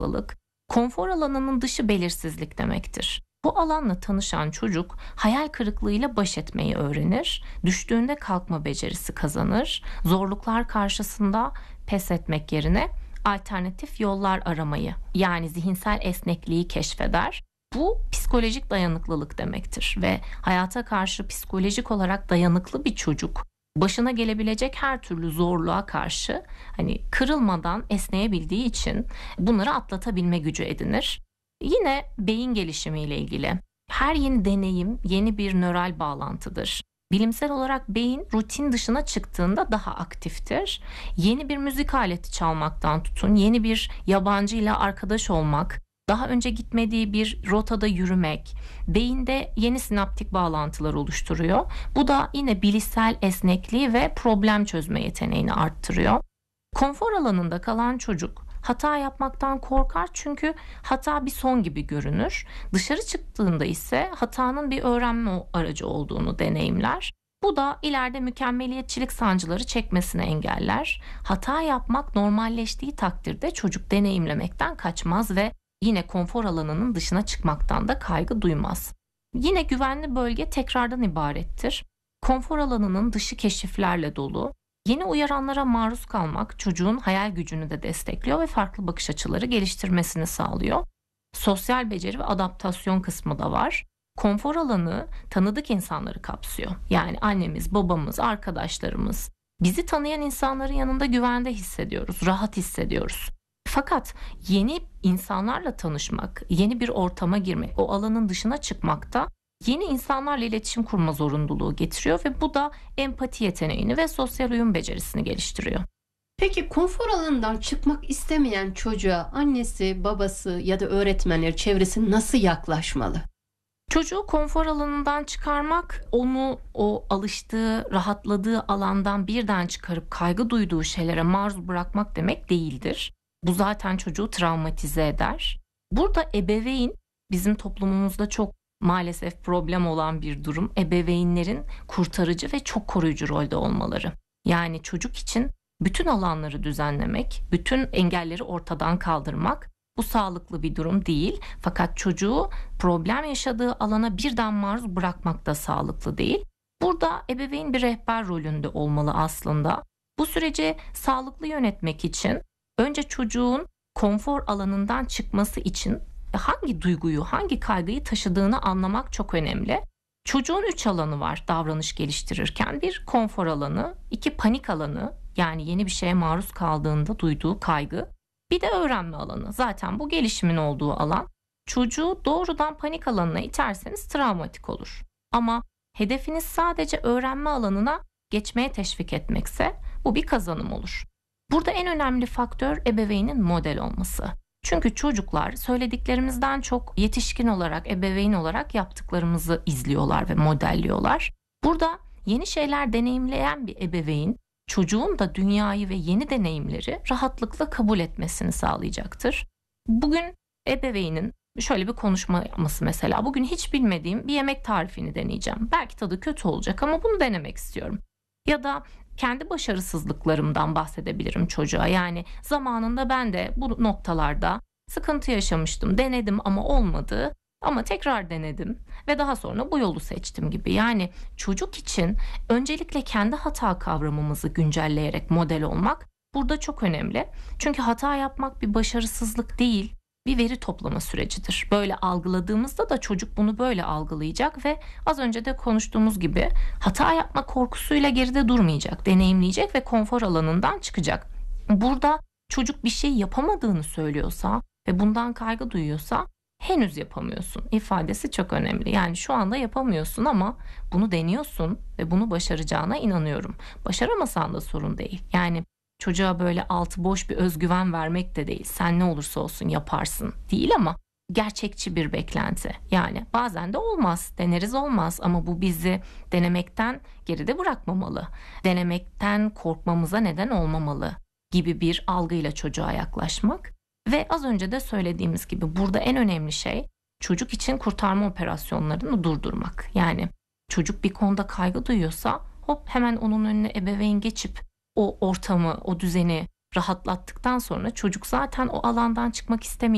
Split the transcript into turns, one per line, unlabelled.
dayanıklılık, konfor alanının dışı belirsizlik demektir. Bu alanla tanışan çocuk hayal kırıklığıyla baş etmeyi öğrenir, düştüğünde kalkma becerisi kazanır, zorluklar karşısında pes etmek yerine alternatif yollar aramayı, yani zihinsel esnekliği keşfeder. Bu psikolojik dayanıklılık demektir ve hayata karşı psikolojik olarak dayanıklı bir çocuk başına gelebilecek her türlü zorluğa karşı kırılmadan esneyebildiği için bunları atlatabilme gücü edinir. Yine beyin gelişimiyle ilgili her yeni deneyim yeni bir nöral bağlantıdır. Bilimsel olarak beyin rutin dışına çıktığında daha aktiftir. Yeni bir müzik aleti çalmaktan tutun, yeni bir yabancıyla arkadaş olmak, daha önce gitmediği bir rotada yürümek, beyinde yeni sinaptik bağlantılar oluşturuyor. Bu da yine bilişsel esnekliği ve problem çözme yeteneğini arttırıyor. Konfor alanında kalan çocuk hata yapmaktan korkar çünkü hata bir son gibi görünür. Dışarı çıktığında ise hatanın bir öğrenme aracı olduğunu deneyimler. Bu da ileride mükemmeliyetçilik sancıları çekmesini engeller. Hata yapmak normalleştiği takdirde çocuk deneyimlemekten kaçmaz ve yine konfor alanının dışına çıkmaktan da kaygı duymaz. Yine güvenli bölge tekrardan ibarettir. Konfor alanının dışı keşiflerle dolu. Yeni uyaranlara maruz kalmak çocuğun hayal gücünü de destekliyor ve farklı bakış açıları geliştirmesini sağlıyor. Sosyal beceri ve adaptasyon kısmı da var. Konfor alanı tanıdık insanları kapsıyor. Yani annemiz, babamız, arkadaşlarımız. Bizi tanıyan insanların yanında güvende hissediyoruz, rahat hissediyoruz. Fakat yeni insanlarla tanışmak, yeni bir ortama girmek, o alanın dışına çıkmak da yeni insanlarla iletişim kurma zorunluluğu getiriyor ve bu da empati yeteneğini ve sosyal uyum becerisini geliştiriyor.
Peki konfor alanından çıkmak istemeyen çocuğa annesi, babası ya da öğretmenler, çevresi nasıl yaklaşmalı?
Çocuğu konfor alanından çıkarmak, onu o alıştığı, rahatladığı alandan birden çıkarıp kaygı duyduğu şeylere maruz bırakmak demek değildir. Bu zaten çocuğu travmatize eder. Burada ebeveyn, bizim toplumumuzda çok maalesef problem olan bir durum. Ebeveynlerin kurtarıcı ve çok koruyucu rolde olmaları. Yani çocuk için bütün alanları düzenlemek, bütün engelleri ortadan kaldırmak, bu sağlıklı bir durum değil. Fakat çocuğu problem yaşadığı alana birden maruz bırakmak da sağlıklı değil. Burada ebeveyn bir rehber rolünde olmalı aslında. Bu süreci sağlıklı yönetmek için önce çocuğun konfor alanından çıkması için hangi duyguyu, hangi kaygıyı taşıdığını anlamak çok önemli. Çocuğun 3 alanı var davranış geliştirirken. Bir konfor alanı, 2 panik alanı, yani yeni bir şeye maruz kaldığında duyduğu kaygı. Bir de öğrenme alanı. Zaten bu gelişimin olduğu alan. Çocuğu doğrudan panik alanına iterseniz travmatik olur. Ama hedefiniz sadece öğrenme alanına geçmeye teşvik etmekse bu bir kazanım olur. Burada en önemli faktör ebeveynin model olması. Çünkü çocuklar söylediklerimizden çok yetişkin olarak, ebeveyn olarak yaptıklarımızı izliyorlar ve modelliyorlar. Burada yeni şeyler deneyimleyen bir ebeveyn, çocuğun da dünyayı ve yeni deneyimleri rahatlıkla kabul etmesini sağlayacaktır. Bugün ebeveynin şöyle bir konuşma yapması mesela. Bugün hiç bilmediğim bir yemek tarifini deneyeceğim. Belki tadı kötü olacak ama bunu denemek istiyorum. Ya da kendi başarısızlıklarımdan bahsedebilirim çocuğa. Yani zamanında ben de bu noktalarda sıkıntı yaşamıştım, denedim ama olmadı. Ama tekrar denedim ve daha sonra bu yolu seçtim gibi. Yani çocuk için öncelikle kendi hata kavramımızı güncelleyerek model olmak burada çok önemli. Çünkü hata yapmak bir başarısızlık değil, bir veri toplama sürecidir. Böyle algıladığımızda da çocuk bunu böyle algılayacak ve az önce de konuştuğumuz gibi hata yapma korkusuyla geride durmayacak, deneyimleyecek ve konfor alanından çıkacak. Burada çocuk bir şey yapamadığını söylüyorsa ve bundan kaygı duyuyorsa henüz yapamıyorsun ifadesi çok önemli. Yani şu anda yapamıyorsun ama bunu deniyorsun ve bunu başaracağına inanıyorum. Başaramasan da sorun değil. Yani çocuğa böyle altı boş bir özgüven vermek de değil. Sen ne olursa olsun yaparsın değil ama gerçekçi bir beklenti. Yani bazen de olmaz, deneriz olmaz ama bu bizi denemekten geride bırakmamalı. Denemekten korkmamıza neden olmamalı gibi bir algıyla çocuğa yaklaşmak. Ve az önce de söylediğimiz gibi burada en önemli şey çocuk için kurtarma operasyonlarını durdurmak. Yani çocuk bir konuda kaygı duyuyorsa hop hemen onun önüne ebeveyn geçip o ortamı, o düzeni rahatlattıktan sonra çocuk zaten o alandan çıkmak istemiyor.